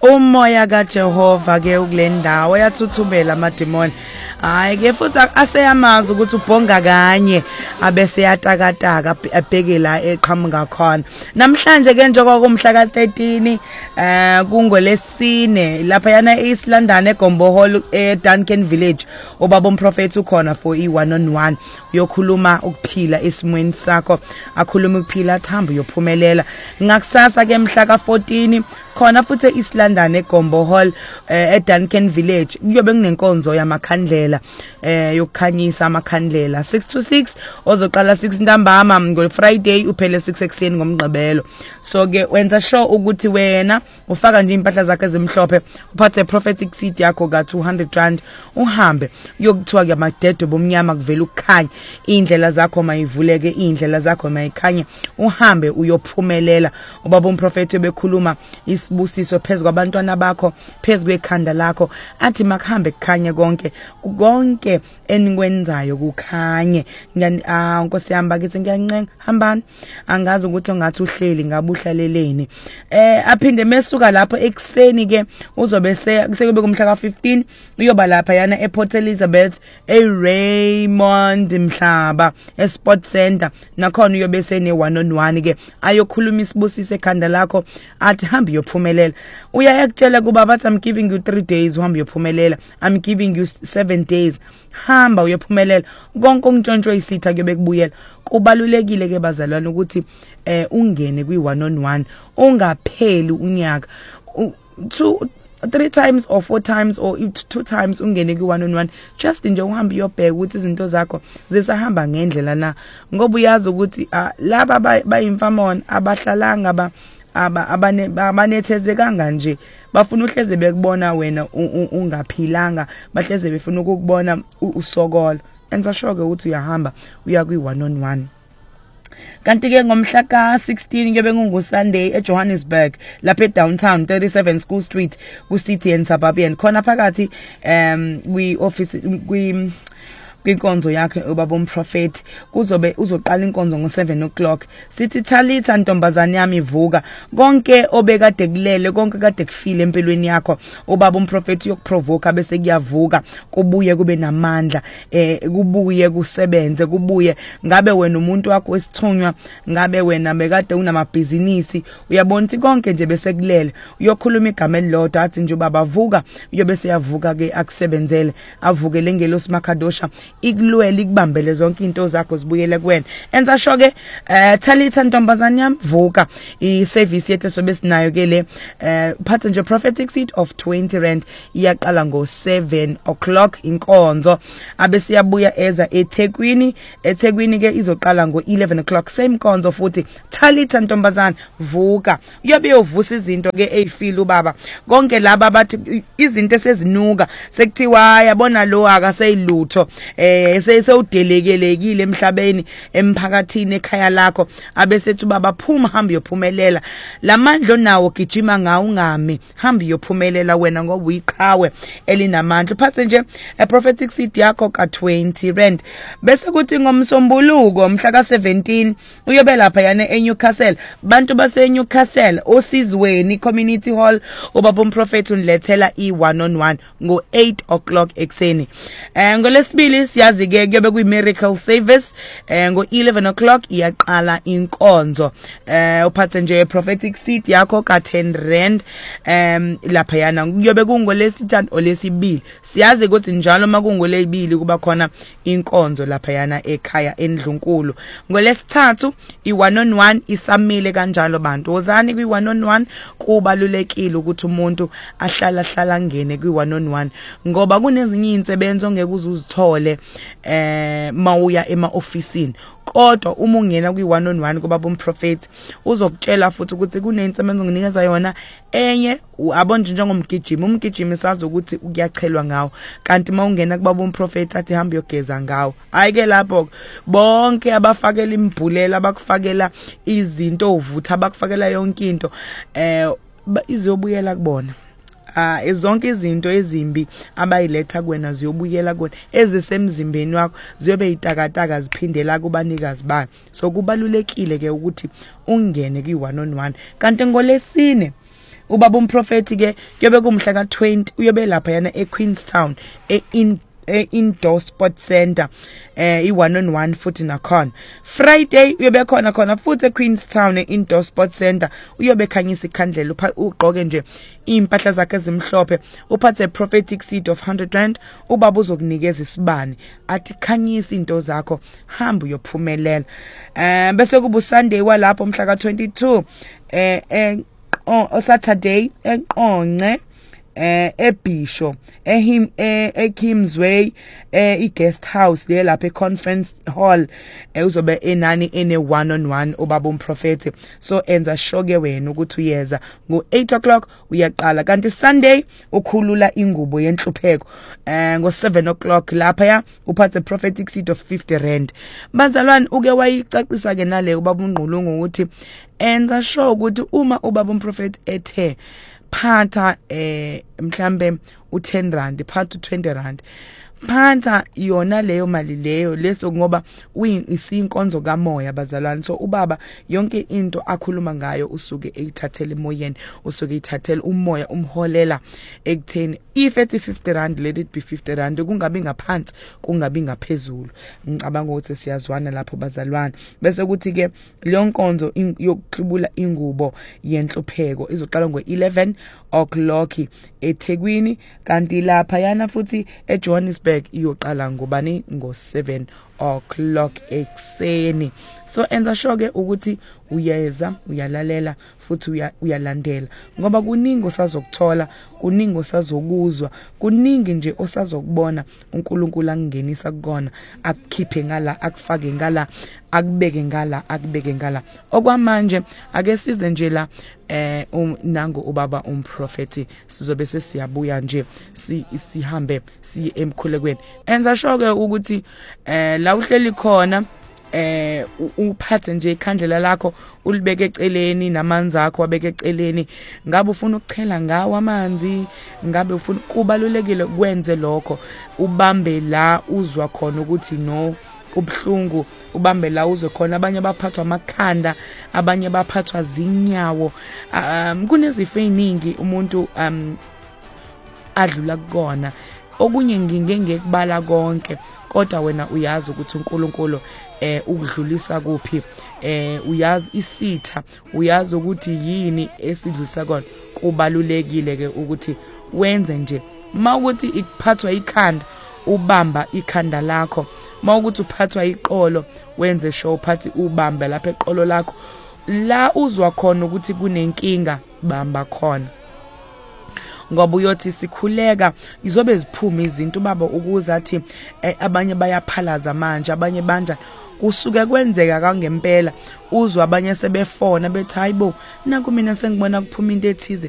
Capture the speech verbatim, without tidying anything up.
Umoya kaJehova ke ukulendawo yathuthumela amademoni. Hayi ke futhi aseyamazi ukuthi ubhonga kanye abese yatakataka abheke la eqhamuka khona. Namhlanje ke njengoba kumhla ka thirteen eh kungolesine lapha yana eEast London eGombo Hall eDuncan Village ubaba umprofeti ukhona for i one on one uyokhuluma ukuphila esimweni sakho akhuluma ukuphila thamba uyophumelela. Ngakusasa ke mhla ka fourteen khona futhi eEast London eGombo Hall eDuncan Village kuyobe kunenkonzo yamakhandlela eh yokukhanyisa amakhandlela six to six ozoqala six ntambama ngo Friday uphele six ekseni ngomgqibelo. So ke wenza sure ukuthi wena ufaka nje impahla zakhe ezimhlophe uphathe prophetic seed yakho ka two hundred rand uhambe uyokuthiwa ke amadedo bomnyama kuvela ukukhanya indlela zakho mayivuleke indlela zakho mayikhanye uhambe uyophumelela. Ubaba umprofeti bekhuluma isibusiso phezulu kwabantwana bakho phezulu kwekhanda lakho athi makhambe kukhanye konke konke enikwenzayo kukhanye. Ngani ah Nkosi yami bakithi ngiyancenga hambani angazi ukuthi ongathi uhleli ngabuhlaleleni eh aphinde mesuka lapho ekseni ke uzobe sekube kumhla ka fifteen uyoba lapha yana ePort Elizabeth eRaymond Mhlaba eSport Center nakhona uyobe sene one on one ke ayokhuluma isibusiso ekhanda lakho athi hamba uyophumelela. Uyayakutshela kuba bathi I'm giving you three days uhamba uyophumelela, I'm giving you seven days hamba uyophumelela. Konke ungintshontsho isitha kube kubuyela. Kubalulekile ke bazalwane ukuthi eh ungene kwi one on one ungapheli unyaka two three times or four times or two times ungene kwi one on one just nje uhambe uyobheka ukuthi izinto zakho zisahamba ngendlela na ngoba uyazi ukuthi laba bayimfamon abahlalanga ba aba abane abanetheze kanganje bafuna uhleze bekubona wena ungaphilanga bahleze befuna ukukubona usokola enza sure ke ukuthi uyahamba uya kwi one on one. Kanti ke ngomhla ka sixteen ke bengungu Sunday eJohannesburg lapha edowntown thirty-seven School Street ku City and Suburban khona phakathi um kwi office kwi kwinkonzo yakhe ubaba umprofeti kuzobe uzoqala inkonzo ngo seven o'clock. Sithi Thalitha ntombazane yami ivuka konke obekade kulele konke kade kufile empilweni yakho ubaba umprofeti yokuprovoke bese kuyavuka kubuye kube namandla eh kubuye kusebenze kubuye ngabe wena umuntu wakho wesithunywa ngabe wena bekade unamabhizinisi uyabona ukuthi konke nje bese kulele uyokhuluma igama elilodwa athi nje ubaba vuka uyobe seyavuka ke akusebenzele avukele ngelosi makadosha ikulwela ikubambele zonke into zakho zibuyele kuwena. Enza sho ke eh Thalitha ntombazane yami vuka I service yethu sobe sinayo ke le eh phatha nje prophetic seed of twenty rand iyaqala ngo seven o'clock inkonzo abe siyabuya eza eThekwini eThekwini ke izoqala ngo eleven o'clock same konzo futhi Thalitha ntombazane vuka uyabe uvusa izinto ke eyifila ubaba konke laba bathi izinto esezinuka sekuthiwa yabona lo akaseyilutho eh sesewudelekelekile emhlabeni emphakathini ekhaya lakho abesethu baba phuma hamba uyophumelela lamandla nawo gijima ngawo ungami hamba uyophumelela wena ngoba uyiqhawe elinamandla uphathe nje a prophetic seed yakho ka twenty rand bese kuthi ngomsombuluko mhla ka seventeen uyobe lapha yana eNewcastle bantu base Newcastle osizweni community hall ubaba umprofeti unilethela I one on one ngo eight o'clock ekseni eh ngolesibili siyazi ke kuyobe kuyi miracle service eh ngo eleven o'clock iyaqala inkonzo eh uphathe nje prophetic seed yakho ka ten rand em lapha yana kuyobe kungolesithathu olesibili siyazi ukuthi njalo makungolebili kuba khona inkonzo lapha yana ekhaya endlunkulu ngolesithathu I one on one isamile kanjalo bantu wozani kwi one on one kubalulekile ukuthi umuntu ahlala hlala ngene kwi one on one ngoba kunezinye insebenzo ongeke uzuzithole eh mawuya ema officeini kodwa uma ungena kwi one on one kuba bomprofeti uzokutshela futhi ukuthi kunensebenzo nginikeza yona enye abonje njengomgijimi umgijimi sazi ukuthi ukuyachelwa ngawo kanti mawungena kuba bomprofeti athi hamba yogeza ngawo ayike lapho bonke abafakela imbhulela abakufakela izinto ovutha abakufakela yonke into eh izobuyela kubona. Ah ezonke izinto ezimbi abayiletha kuwena ziyobuyela kuwena ezisemzimbeni wakho ziyobe itakataka ziphindela kubanikazi bani. So kubalulekile ke ukuthi ungene kwi one on one kanti ngolesine ubaba umprofeti ke kuyobe kumhla ka twenty uyobe lapha yana eQueenstown e-in e-Indoor Sports Center eh i one on one futhi nakhona. Friday uyobe khona khona futhi eQueenstown e-Indoor Sports Center uyobe khanyisa ikhandlela ugqoke nje impahla zakhe ezimhlophe uphathe prophetic seed of one hundred rand ubaba uzokunikeza isibani athi khanyisa into zakho hamba uyophumelela. Eh bese kuba Sunday walapho mhla ka twenty-two eh eh o Saturday eqonce eh eBisho ehim eKimsway eh iGuest House le lapha eConference Hall eh uzobe enani ene one on one ubaba umprofeti. So enza shoke wena ukuthi uyeza ngo eight o'clock uyaqala kanti Sunday ukhulula ingubo yenhlupheko eh ngo seven o'clock lapha ya uphathe prophetic seed of fifty rand. Bazalwane uke wayicacisa ke nale ubaba uNgqulungu ukuthi enza sure ukuthi uma ubaba umprofeti ethe phatha eh mhlambe u ten rand phatha u twenty rand phatha yona leyo mali leyo leso ngoba uyinkonzo kamoya bazalwane. So ubaba yonke into akhuluma ngayo usuke eyithathele emoyeni usuke eyithathele umoya umholela ekutheni if ethi fifty rand let it be fifty rand kungabi ngaphansi kungabi ngaphezulu. Ngicabanga ukuthi siyazwana lapho bazalwane. Bese kuthi ke leyo nkonzo yokuhlubula ingubo yenhlupheko izoqala ngo eleven o'clock eThekwini kanti lapha yana futhi eJohannesburg iyoqala ngobani ngo seven o'clock ekseni. So enza shoke ukuthi uyeza uyalalela futhi uyalandela ngoba kuningi osazokuthola kuningi osazokuzwa kuningi nje osazokubona uNkulunkulu angenisa kukona akukhiphe ngala akufake ngala akubeke ngala akubeke ngala. Okwamanje ake size nje la eh nango ubaba umprofeti sizobe sesiyabuya nje sihambe siye emkhulekweni. Enza shoke ukuthi eh la uhleli khona eh uphathe nje ikhandlela lakho ulibeke eceleni namanzi akho wabeke eceleni. Ngabe ufuna ukuchela ngawo amanzi ngabe ufuna kubalulekile kwenze lokho ubambe la uzwa khona ukuthi no kubhlungu ubambe la uzwe khona. Abanye baphathwa amakhanda abanye baphathwa zinyawo um kunezifo eziningi umuntu um adlula kukona okunye nginge ngekubala konke kodwa wena uyazi ukuthi uNkulunkulu eh ukudlulisa kuphi eh uyazi isitha uyazi ukuthi yini esidlulisa kona. Kubalulekile ke ukuthi wenze nje mawukuthi ikuphathwa ikhanda ubamba ikhanda lakho mawukuthi uphathwa iqolo wenze sure uphathi ubambe lapha eqolo lakho la uzwa khona ukuthi kunenkinga bamba khona ngoba uyothi sikhuleka izobe ziphuma izinto baba ukuza athi eh, abanye bayaphalaza manje abanye banja kusuke kwenzeka kangempela uzwa abanye sebefona bethi hayibo naku mina sengibona kuphuma into ethize